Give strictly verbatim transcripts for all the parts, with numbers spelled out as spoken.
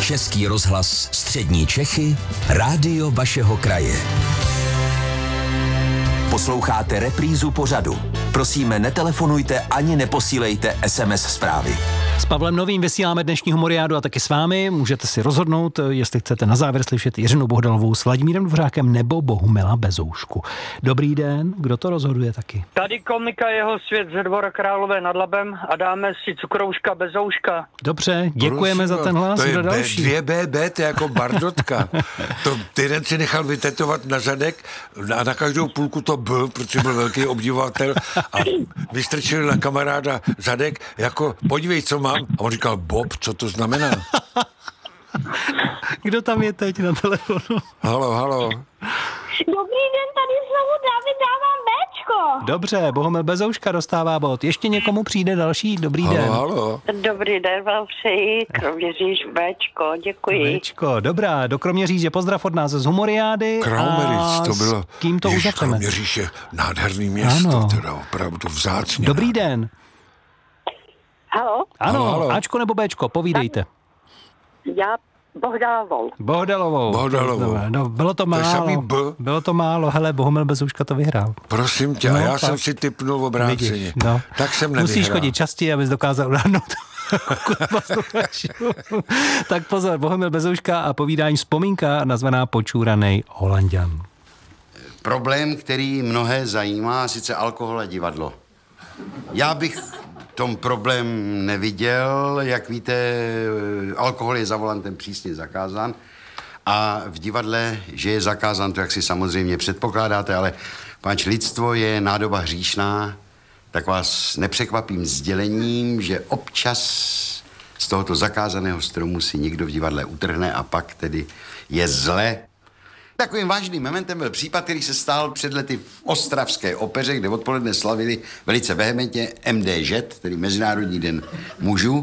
Český rozhlas Střední Čechy, rádio vašeho kraje. Posloucháte reprízu pořadu. Prosíme, netelefonujte ani neposílejte es em es zprávy. S Pavlem Novým vysíláme dnešní Humoriádu a taky s vámi. Můžete si rozhodnout, jestli chcete na závěr slyšet Jiřinu Bohdalovou s Vladimírem Dvořákem nebo Bohumila Bezoušku. Dobrý den, kdo to rozhoduje taky? Tady komika Jeho svět ze Dvora Králové nad Labem a dáme si Cukrouška Bezouška. Dobře, děkujeme Prosím, za ten hlas. To je Kdo B, další? dvě bé bé, to je jako bardotka. To týden si nechal vytetovat na zadek a na každou půlku to B, protože byl velký obdivatel a vystrčil na kamaráda zadek jako podívej, co mám. A on říkal, Bob, co to znamená? Kdo tam je teď na telefonu? Halo, halo. Dobrý den, tady znovu David, dávám Béčko. Dobře, Bohumil Bezouška dostává bod. Ještě někomu přijde další? Dobrý Halo, den. halo. Dobrý den vám přeji, Kroměříž Béčko, děkuji. Béčko, dobrá, do Kroměříže pozdrav od nás z Humoriády. Kraumeritz, to bylo. S kým to Ježiš, uzavřeme? Kroměříž je nádherný město, Ano. teda opravdu vzácně. Dobrý den. Halo, Ano, Halo, halo. Ačko nebo Béčko, povídejte. já Bohdalovou. Bohdalovou. Bohdalovou. No, bylo to To je málo. samý B. Bylo to málo, hele, Bohumil Bezouška to vyhrál. Prosím tě, a No, já tak. jsem si tipnul v obráceně. Vidíš, no. Tak jsem nevyhrál. Musíš chodit častěji, abys dokázal udahnout. Tak pozor, Bohumil Bezouška a povídání vzpomínka nazvaná Počúranej Holanďan. Problém, který mnohé zajímá, sice alkohol a divadlo. Já bych tom problém neviděl. Jak víte, alkohol je za volantem přísně zakázán a v divadle, že je zakázán, to jak si samozřejmě předpokládáte, ale páč lidstvo je nádoba hříšná, tak vás nepřekvapím sdělením, že občas z tohoto zakázaného stromu si někdo v divadle utrhne a pak tedy je zle. Takovým vážným momentem byl případ, který se stál před lety v ostravské opeře, kde odpoledne slavili velice vehementně em dé žet, tedy Mezinárodní den mužů.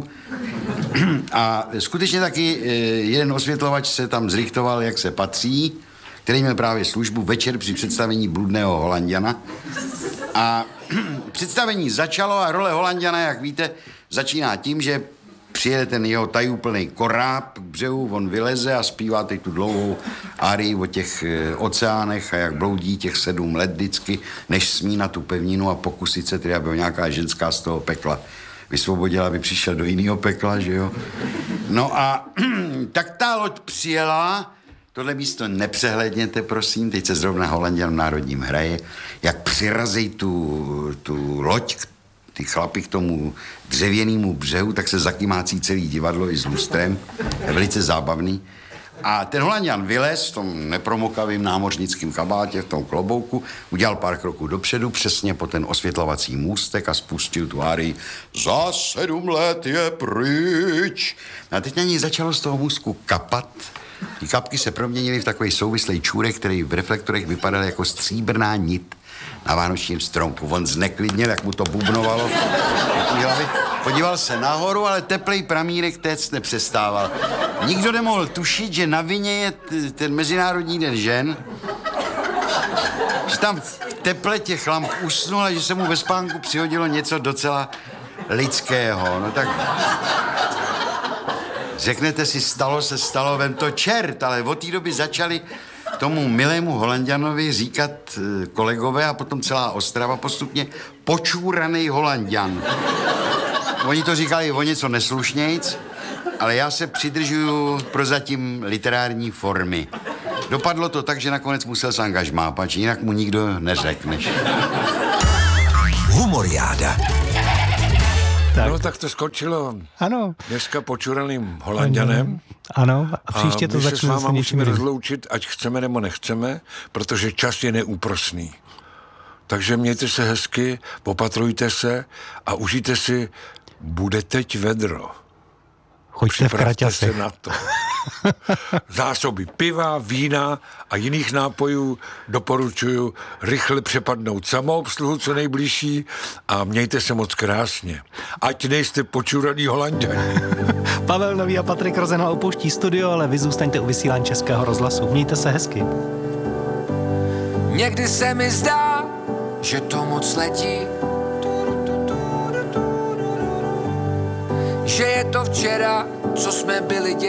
A skutečně taky jeden osvětlovač se tam zrichtoval, jak se patří, který měl právě službu večer při představení Bludného Holanďana. A představení začalo a role Holanďana, jak víte, začíná tím, že přijede ten jeho tajúplný koráb k břehu, on vyleze a zpívá teď tu dlouhou árii o těch e, oceánech a jak bloudí těch sedm let vždycky, než smí na tu pevninu a pokusit se tedy, aby ho nějaká ženská z toho pekla vysvobodila, aby přišel do jiného pekla, že jo. No a tak ta loď přijela, tohle místo nepřehledněte, prosím, teď se zrovna Holanďan v Národním hraje, jak přirazej tu, tu loď k ty chlapi k tomu dřevěnému břehu, tak se zakýmácí celý divadlo i s lustrem. Je velice zábavný. A ten Holanďan vylez v tom nepromokavým námořnickém kabátě, v tom klobouku, udělal pár kroků dopředu, přesně po ten osvětlovací můstek a spustil tu árii Za sedm let je pryč. A teď na něj začalo z toho můstku kapat. Ty kapky se proměnily v takový souvislý čůrek, který v reflektorech vypadal jako stříbrná nit na vánočním stromku. On zneklidněl, jak mu to bubnovalo. Podíval se nahoru, ale teplej pramírek téct nepřestával. Nikdo nemohl tušit, že na vině je t- ten Mezinárodní den žen, že tam v teple těch lamp usnul a že se mu ve spánku přihodilo něco docela lidského. No tak řeknete si, stalo se, stalo, vem to čert, ale od té doby začali tomu milému Holanďanovi říkat kolegové a potom celá Ostrava postupně Počúranej Holanďan. Oni to říkali o něco neslušnějc, ale já se přidržuju prozatím literární formy. Dopadlo to tak, že nakonec musel s angažmá, pač jinak mu nikdo neřekneš. Humoriáda. Tak. No tak to skončilo Ano. dneska počuraným Holanďanem. Ano, a příště a to my se začne s váma zase něčím musíme jiným. rozloučit, ať chceme nebo nechceme, protože čas je neúprosný. Takže mějte se hezky, opatrujte se a užijte si, bude teď vedro. Choďte v Připravte kraťase. se na to. Zásoby piva, vína a jiných nápojů doporučuju rychle přepadnout samoobsluhu co nejbližší a mějte se moc krásně. Ať nejste počuraný Holanďani. Pavel Nový a Patrik Rozenhal opouští studio, ale vy zůstaňte u vysílání Českého rozhlasu. Mějte se hezky. Někdy se mi zdá, že to moc letí, že je to včera, co jsme byli děti.